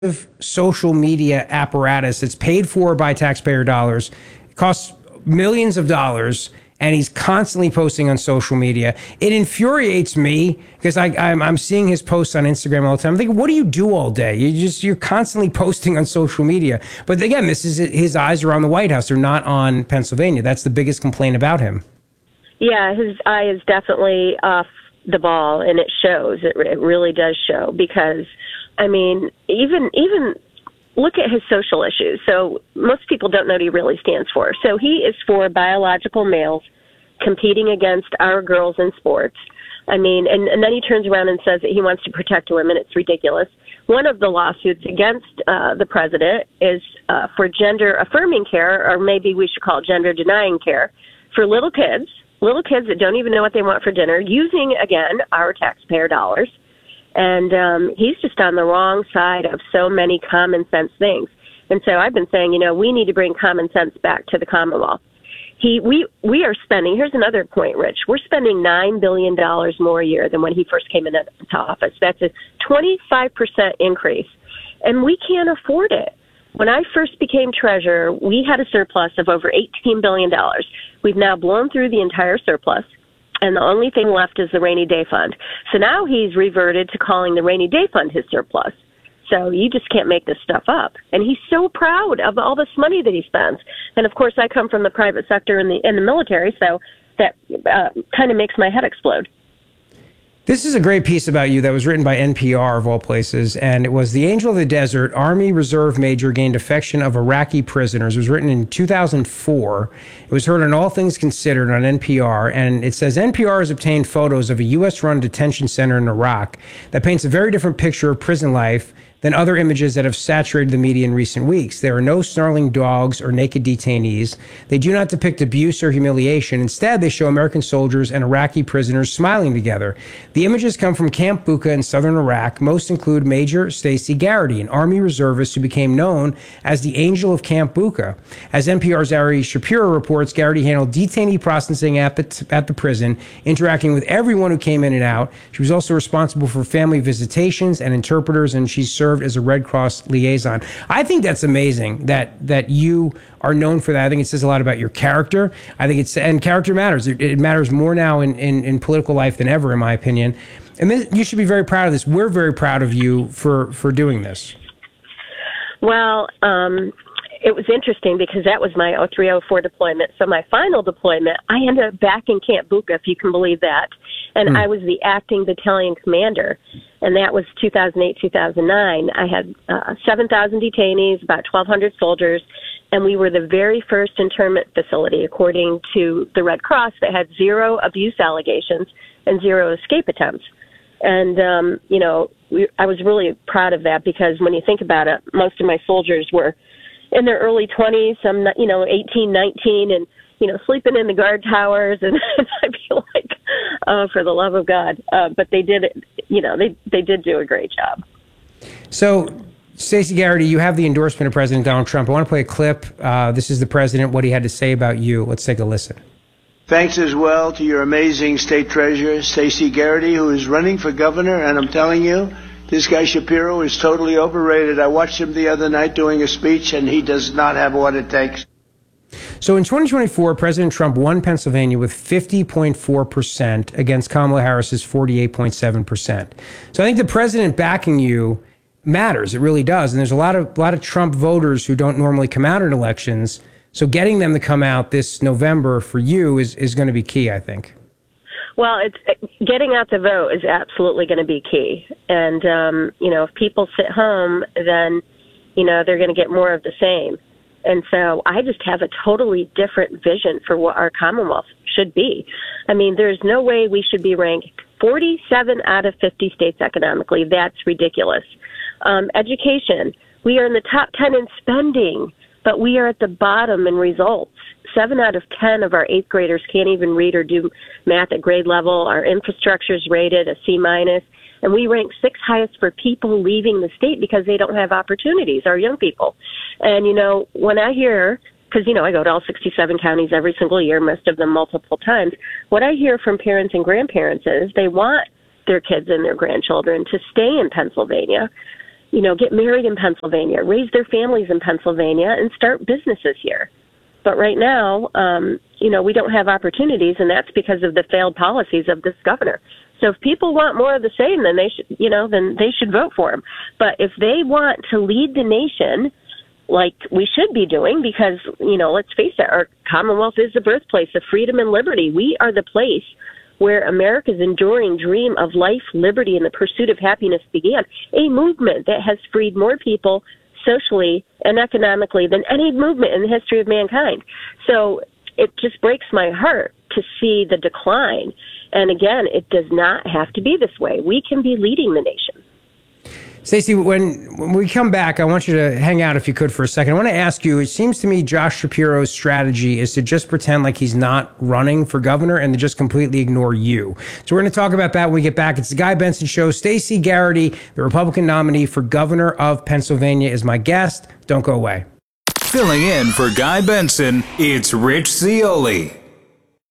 social media apparatus that's paid for by taxpayer dollars. It costs millions of dollars, and he's constantly posting on social media. It infuriates me because I'm seeing his posts on Instagram all the time. I'm thinking, what do you do all day? You're constantly posting on social media. But again, this is his eyes are on the White House. They're not on Pennsylvania. That's the biggest complaint about him. Yeah, his eye is definitely off the ball, and it shows. It really does show because, I mean, even look at his social issues. So most people don't know what he really stands for. So he is for biological males competing against our girls in sports. I mean, and then he turns around and says that he wants to protect women. It's ridiculous. One of the lawsuits against the president is for gender-affirming care, or maybe we should call it gender-denying care, for little kids that don't even know what they want for dinner, using, again, our taxpayer dollars. And he's just on the wrong side of so many common sense things. And so I've been saying, we need to bring common sense back to the Commonwealth. We are spending, here's another point, Rich, we're spending $9 billion more a year than when he first came into office. That's a 25% increase. And we can't afford it. When I first became treasurer, we had a surplus of over $18 billion. We've now blown through the entire surplus, and the only thing left is the rainy day fund. So now he's reverted to calling the rainy day fund his surplus. So you just can't make this stuff up. And he's so proud of all this money that he spends. And, of course, I come from the private sector in the military, so that kind of makes my head explode. This is a great piece about you that was written by NPR, of all places, and it was "The Angel of the Desert, Army Reserve Major Gained Affection of Iraqi Prisoners." It was written in 2004. It was heard on All Things Considered on NPR, and it says, NPR has obtained photos of a U.S.-run detention center in Iraq that paints a very different picture of prison life than other images that have saturated the media in recent weeks. There are no snarling dogs or naked detainees. They do not depict abuse or humiliation. Instead, they show American soldiers and Iraqi prisoners smiling together. The images come from Camp Bucca in southern Iraq. Most include Major Stacey Garrity, an Army reservist who became known as the Angel of Camp Bucca. As NPR's Ari Shapiro reports, Garrity handled detainee processing at the prison, interacting with everyone who came in and out. She was also responsible for family visitations and interpreters, and she served as a Red Cross liaison. I think that's amazing that you are known for that. I think it says a lot about your character. I think and character matters. It matters more now in political life than ever, in my opinion. And you should be very proud of this. We're very proud of you for doing this. Well, it was interesting because that was my 0304 deployment. So my final deployment, I ended up back in Camp Bucca, if you can believe that. And I was the acting battalion commander. And that was 2008, 2009. I had 7,000 detainees, about 1,200 soldiers, and we were the very first internment facility, according to the Red Cross, that had 0 abuse allegations and 0 escape attempts. And, I was really proud of that because when you think about it, most of my soldiers were in their early 20s, some, 18, 19, and, sleeping in the guard towers. And I'd be like, oh, for the love of God. But they did it, they did do a great job. So, Stacey Garrity, you have the endorsement of President Donald Trump. I want to play a clip. This is the president, what he had to say about you. Let's take a listen. Thanks as well to your amazing state treasurer, Stacey Garrity, who is running for governor. And I'm telling you, this guy Shapiro is totally overrated. I watched him the other night doing a speech, and he does not have what it takes. So in 2024, President Trump won Pennsylvania with 50.4% against Kamala Harris's 48.7%. So I think the president backing you matters. It really does. And there's a lot of Trump voters who don't normally come out in elections. So getting them to come out this November for you is going to be key, I think. Well, getting out the vote is absolutely going to be key. And, if people sit home, then, they're going to get more of the same. And so I just have a totally different vision for what our Commonwealth should be. I mean, there's no way we should be ranked 47 out of 50 states economically. That's ridiculous. Education, we are in the top 10 in spending, but we are at the bottom in results. 7 out of 10 of our 8th graders can't even read or do math at grade level. Our infrastructure is rated a C-, and we rank 6th highest for people leaving the state because they don't have opportunities, our young people. And, when I hear, because, I go to all 67 counties every single year, most of them multiple times, what I hear from parents and grandparents is they want their kids and their grandchildren to stay in Pennsylvania. get married in Pennsylvania, raise their families in Pennsylvania, and start businesses here. But right now, we don't have opportunities, and that's because of the failed policies of this governor. So if people want more of the same, then they should vote for him. But if they want to lead the nation like we should be doing, because, let's face it, our Commonwealth is the birthplace of freedom and liberty. We are the place where America's enduring dream of life, liberty, and the pursuit of happiness began, a movement that has freed more people socially and economically than any movement in the history of mankind. So it just breaks my heart to see the decline. And again, it does not have to be this way. We can be leading the nation. Stacey, when we come back, I want you to hang out if you could for a second. I want to ask you, it seems to me Josh Shapiro's strategy is to just pretend like he's not running for governor and to just completely ignore you. So we're going to talk about that when we get back. It's the Guy Benson Show. Stacey Garrity, the Republican nominee for governor of Pennsylvania, is my guest. Don't go away. Filling in for Guy Benson, it's Rich Zeoli.